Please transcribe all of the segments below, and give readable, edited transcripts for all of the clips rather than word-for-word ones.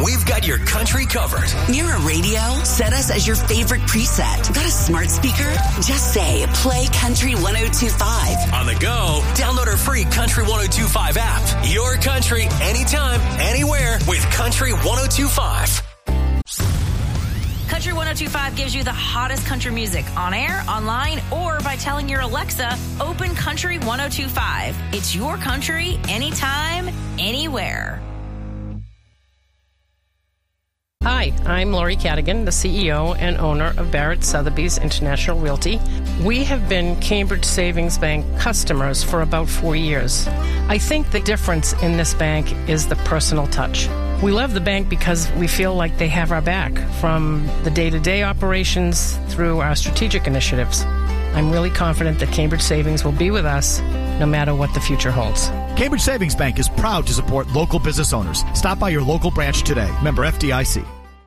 we've got your country covered. Near a radio? Set us as your favorite preset. Got a smart speaker? Just say, play Country 102.5. On the go, download our free Country 102.5 app. Your country, anytime, anywhere with Country 102.5. Country 102.5 gives you the hottest country music on air, online, or by telling your Alexa, open Country 102.5. It's your country, anytime, anywhere. Hi, I'm Lori Cadigan, the CEO and owner of Barrett Sotheby's International Realty. We have been Cambridge Savings Bank customers for about 4 years. I think the difference in this bank is the personal touch. We love the bank because we feel like they have our back, from the day-to-day operations through our strategic initiatives. I'm really confident that Cambridge Savings will be with us no matter what the future holds. Cambridge Savings Bank is proud to support local business owners. Stop by your local branch today. Member FDIC.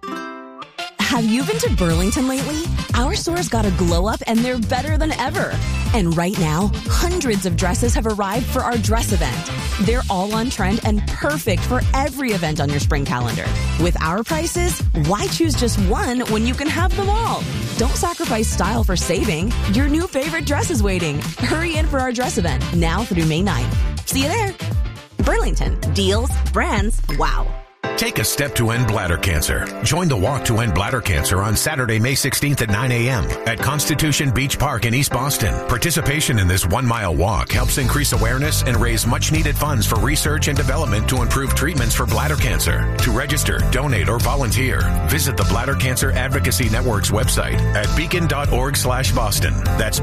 Have you been to Burlington lately? Our stores got a glow up and they're better than ever. And right now, hundreds of dresses have arrived for our dress event. They're all on trend and perfect for every event on your spring calendar. With our prices, why choose just one when you can have them all? Don't sacrifice style for saving. Your new favorite dress is waiting. Hurry in for our dress event now through May 9th. See you there. Burlington. Deals, brands, wow. Take a step to end bladder cancer. Join the Walk to End Bladder Cancer on Saturday, May 16th at 9 a.m. at Constitution Beach Park in East Boston. Participation in this 1-mile walk helps increase awareness and raise much-needed funds for research and development to improve treatments for bladder cancer. To register, donate, or volunteer, visit the Bladder Cancer Advocacy Network's website at beacon.org/Boston. That's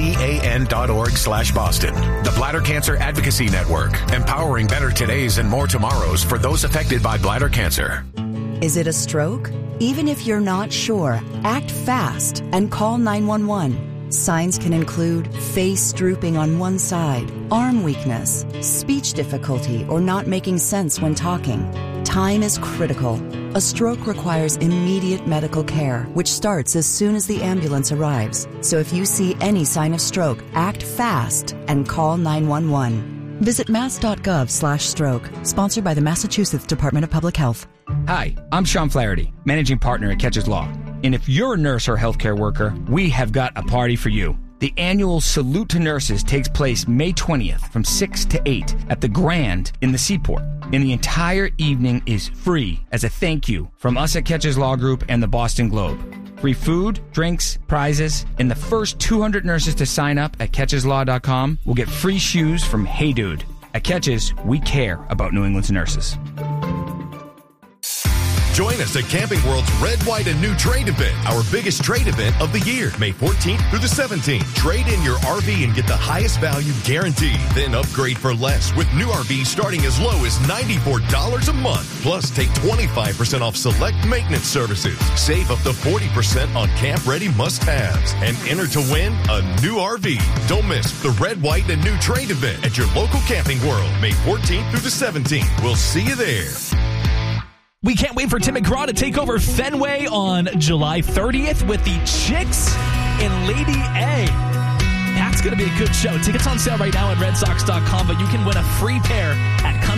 BCAN.org/Boston. The Bladder Cancer Advocacy Network, empowering better todays and more tomorrows for those affected by bladder cancer. Is it a stroke? Even if you're not sure, act fast and call 911. Signs can include face drooping on one side, arm weakness, speech difficulty, or not making sense when talking. Time is critical. A stroke requires immediate medical care, which starts as soon as the ambulance arrives. So if you see any sign of stroke, act fast and call 911. Visit mass.gov/stroke, sponsored by the Massachusetts Department of Public Health. Hi, I'm Sean Flaherty, managing partner at Catches Law. And if you're a nurse or healthcare worker, we have got a party for you. The annual Salute to Nurses takes place May 20th from 6 to 8 at the Grand in the Seaport. And the entire evening is free as a thank you from us at Catches Law Group and the Boston Globe. Free food, drinks, prizes, and the first 200 nurses to sign up at CatchesLaw.com will get free shoes from Hey Dude. At Catches, we care about New England's nurses. Join us at Camping World's Red, White, and New Trade event, our biggest trade event of the year, May 14th through the 17th. Trade in your RV and get the highest value guaranteed. Then upgrade for less with new RVs starting as low as $94 a month. Plus, take 25% off select maintenance services. Save up to 40% on camp-ready must-haves. And enter to win a new RV. Don't miss the Red, White, and New Trade event at your local Camping World, May 14th through the 17th. We'll see you there. We can't wait for Tim McGraw to take over Fenway on July 30th with the Chicks and Lady A. That's going to be a good show. Tickets on sale right now at RedSox.com, but you can win a free pair at